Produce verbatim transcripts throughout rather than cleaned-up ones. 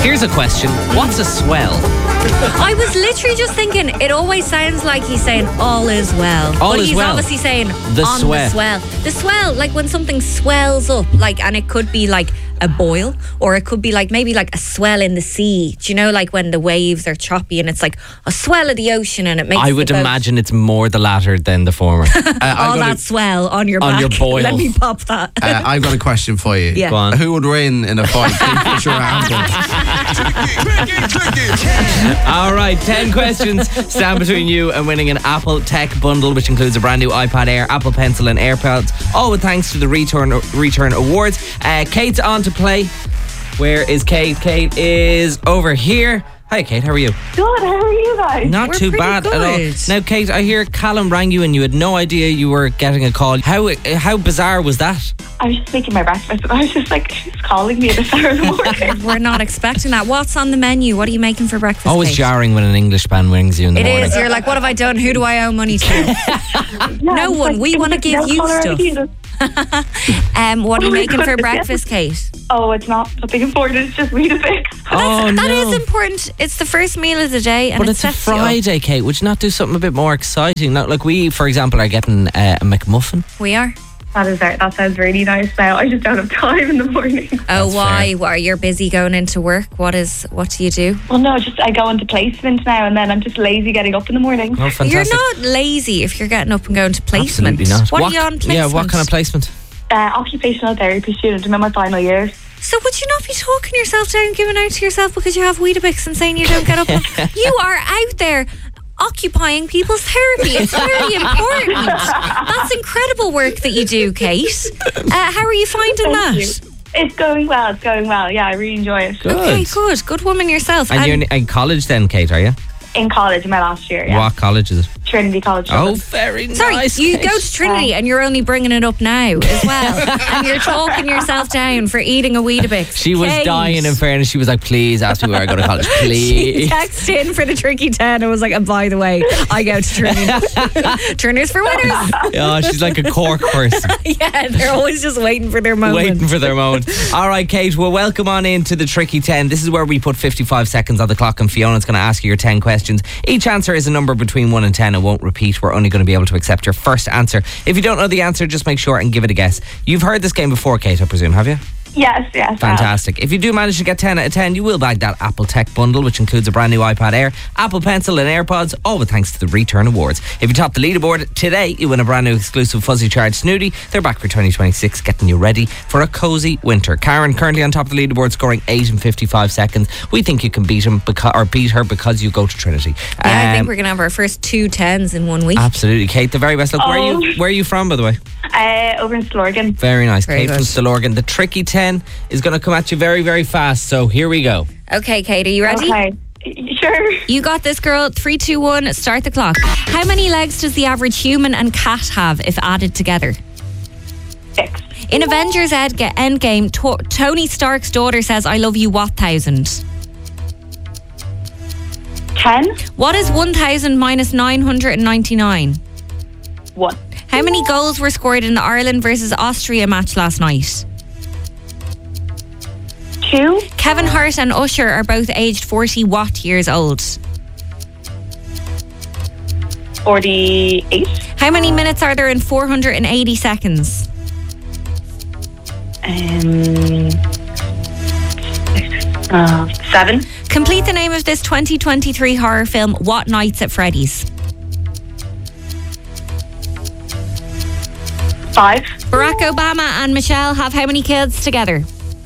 Here's a question. What's a swell? I was literally just thinking, it always sounds like he's saying all is well. All but is he's well. obviously saying The on swell. the swell. The swell, like when something swells up, like, and it could be like a boil, or it could be like maybe like a swell in the sea. Do you know, like when the waves are choppy and it's like a swell of the ocean and it makes I would the boat- imagine it's more the latter than the former. Uh, I've all got that a- swell on your On back. your boil. Let me pop that. Uh, I've got a question for you. Yeah. Go on. Who would win in a fight? Kingfisher or Amber? All right, ten questions stand between you and winning an Apple Tech bundle, which includes a brand new iPad Air, Apple Pencil and AirPods, all with thanks to the Return Return Awards. Uh, Kate's on to play. Where is Kate? Kate is over here. Hi, Kate. How are you? Good, how are you guys? Not We're too pretty bad at all. good. Now, Kate, I hear Callum rang you and you had no idea you were getting a call. How how bizarre was that? I was just making my breakfast and I was just like, who's calling me at this hour of the morning? We're not expecting that. What's on the menu? What are you making for breakfast? Always Kate? jarring when an English man rings you in the It morning. is. You're like, what have I done? Who do I owe money to? Yeah, No it's one. like- We it's wanna like give no you colour stuff. either. Um, what are Oh you my making for goodness, breakfast, Kate? Oh, it's not something important, it's just Weetabix. Oh, That no. is important. It's the first meal of the day, and But it it's a sets you up. Friday, Kate. Would you not do something a bit more exciting? Not like we, for example, are getting uh, a McMuffin. We are. That is that. That sounds really nice now. I just don't have time in the morning. Oh, That's why? fair. Why you're busy going into work? What is? What do you do? Well, no, just I go into placement now and then I'm just lazy getting up in the morning. Oh, fantastic. You're not lazy if you're getting up and going to placement. Absolutely not. What, are you on placement? Yeah, what kind of placement? Uh, occupational therapy student. I'm in my final year. So would you not be talking yourself down, giving out to yourself because you have Weetabix and saying you don't get up? You are out there occupying people's therapy. It's very important. That's incredible work that you do, Kate. Uh, how are you finding Thank that? you. It's going well. It's going well. Yeah, I really enjoy it. Good. Okay, good. Good woman yourself. And, And you're in, in college then, Kate, are you? In college, in my last year. Yeah. What college is it? Trinity College. Oh, Dublin. very sorry, nice. you Kate. go to Trinity and you're only bringing it up now as well. And you're talking yourself down for eating a Weetabix. She was Kate. dying, in fairness. She was like, please ask me where I go to college, She please. texted in for the Tricky ten and was like, and by the way, I go to Trinity. Turners for winners. Oh, she's like a Cork person, Yeah, they're always just waiting for their moment. waiting for their moment. All right, Kate, well, welcome on into the Tricky ten. This is where we put fifty-five seconds on the clock and Fiona's going to ask you your ten questions. Each answer is a number between one and ten. It won't repeat. We're only going to be able to accept your first answer. If you don't know the answer, just make sure and give it a guess. You've heard this game before, Kate, I presume, have you? Yes, yes. Fantastic. If you do manage to get ten out of ten, you will bag that Apple Tech bundle, which includes a brand new iPad Air, Apple Pencil and AirPods, all with thanks to the Return Awards. If you top the leaderboard today, you win a brand new exclusive Fuzzy Charge Snooty. They're back for twenty twenty-six, getting you ready for a cozy winter. Karen currently on top of the leaderboard, scoring eight in fifty-five seconds. We think you can beat him beca- or beat her because you go to Trinity. Yeah, I think Um, we're going to have our first two tens in one week. Absolutely, Kate. The very best. Look, where are Oh. you? Where are you from, by the way? Uh, over in Slorgan. Very nice, Very Kate good. from Stillorgan. The tricky ten is going to come at you very, very fast. So here we go. Okay, Kate, are you ready? Okay. Y- Sure. You got this, girl. Three, two, one, start the clock. How many legs does the average human and cat have if added together? Six. In Avengers Ed- Endgame, to- Tony Stark's daughter says, I love you, what thousand? Ten. What is one thousand minus nine hundred ninety-nine? One. How many goals were scored in the Ireland versus Austria match last night? Two. Kevin Hart and Usher are both aged forty what years old? Forty-eight. How many minutes are there in four hundred eighty seconds? Um. Uh, seven. Complete the name of this twenty twenty-three horror film, What Nights at Freddy's. Five. Barack Obama and Michelle have how many kids together?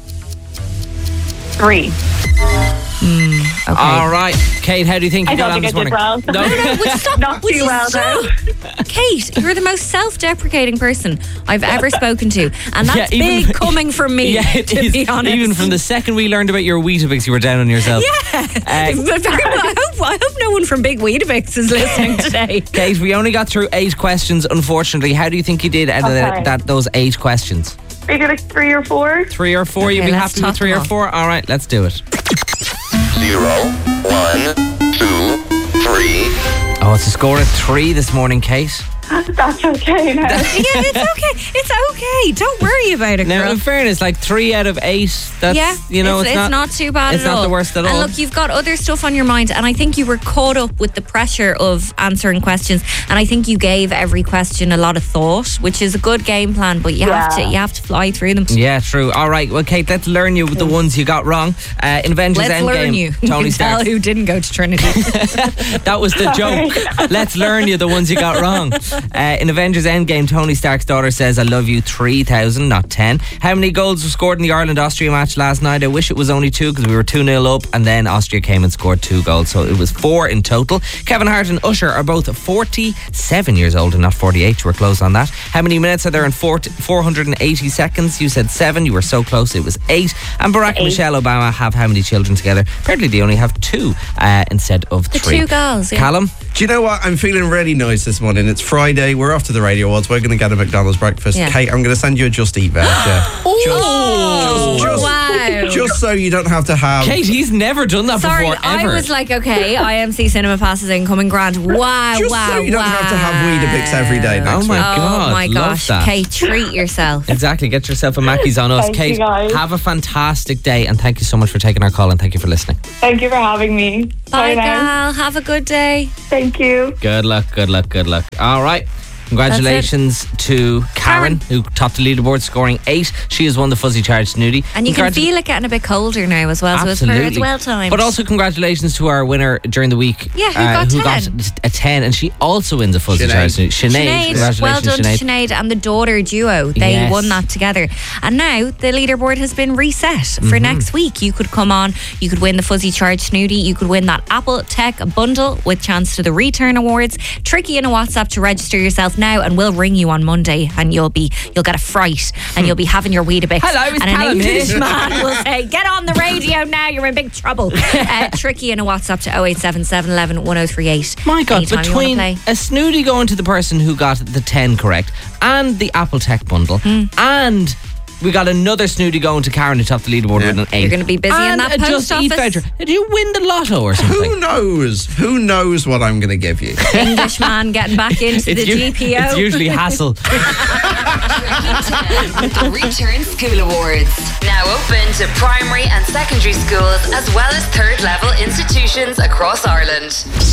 Three. Okay. All right, Kate, how do you think you I got don't on think this I did morning? well. No. Would you stop? Not Would too you well, stop? Kate, you're the most self-deprecating person I've ever spoken to, and that's Yeah, even- big coming from me. Yeah, it to is. be honest. Even from the second we learned about your Weetabix, you were down on yourself. Yeah. Uh, I, hope, I hope no one from Big Weetabix is listening today. Kate, we only got through eight questions, unfortunately. How do you think you did out of Okay. that, that those eight questions? Figure like three or four. Three or four? You'd Okay, be let's happy top with three them or off. four? All right, let's do it. Zero, one, two, three. Oh, it's a score of three this morning, Kate. That's okay now. Yeah, it's okay. It's okay. Don't worry about it, Now, girl. in fairness, like three out of eight, that's, Yeah, you know, it's, it's, it's not, too bad it's at all. not the worst at And all. look, you've got other stuff on your mind, and I think you were caught up with the pressure of answering questions, and I think you gave every question a lot of thought, which is a good game plan, but you have to Yeah. you have to fly through them. Yeah, true. All right, well, Kate, let's learn you the ones you got wrong. Uh, in Avengers Let's Endgame, learn you. You Tony can tell Stark. who didn't go to Trinity. That was the joke. Let's learn you the ones you got wrong. Uh, in Avengers Endgame, Tony Stark's daughter says, I love you three thousand, not ten. How many goals were scored in the Ireland-Austria match last night? I wish it was only two because we were two nil up, and then Austria came and scored two goals, so it was four in total. Kevin Hart and Usher are both forty-seven years old and not forty-eight. We're close on that. How many minutes are there in four hundred eighty seconds? You said seven. You were so close. It was eight. And Barack and Michelle Obama have how many children together? Apparently they only have two uh, instead of The three. two girls, yeah. Callum? Do you know what? I'm feeling really nice this morning. It's Friday. We're off to the Radio Awards. We're going to get a McDonald's breakfast. Yeah. Kate, I'm going to send you a Just Eat voucher. Oh, just, just, wow. just so you don't have to have. Kate, he's never done that Sorry, before, I ever. was like, okay, I M C cinema passes incoming grand. Wow, Just wow, so you don't wow. have to have Weetabix every day next Oh my week. God, Oh my love gosh, that. Kate, treat yourself. Exactly. Get yourself a Mackey's on us. Thank Kate, you, guys. have a fantastic day, and thank you so much for taking our call, and thank you for listening. Thank you for having me. Bye, now. gal. Have a good day. Thank you. Good luck, good luck, good luck. All right. Congratulations to Karen, Karen. who topped the leaderboard scoring eight. She has won the Fuzzy Charge Snooty. And you can Congratu- feel it getting a bit colder now as well, so it's, Absolutely. it's well timed. But also congratulations to our winner during the week. Yeah, who uh, got who ten? got a ten, and she also wins a Fuzzy Sinead. Charge Snooty. Sinead. Sinead, Congratulations, well done Sinead. to Sinead and the daughter duo. They Yes. won that together. And now the leaderboard has been reset for Mm-hmm. next week. You could come on, you could win the Fuzzy Charge Snooty, you could win that Apple Tech bundle with chance to the Return Awards. Tricky in a WhatsApp to register yourself now, and we'll ring you on Monday, and you'll be you'll get a fright, and you'll be having your Weetabix. Hello, it's and an Callum here. English man will say, "Get on the radio now, you're in big trouble." Uh, tricky in a WhatsApp to oh eight seven seven, one one, one oh three eight. My God, Anytime you wanna between play. a Snooty going to the person who got the ten correct, and the Apple Tech bundle, Hmm. and we got another Snooty going to Karen who topped the leaderboard Yeah. with an eight. You're gonna be busy in and that a post Just Eat office. voucher. Did you win the lotto or something? Who knows? Who knows what I'm going to give you? English man getting back into the u- G P O. It's usually hassle. With the Return School Awards. Now open to primary and secondary schools as well as third level institutions across Ireland.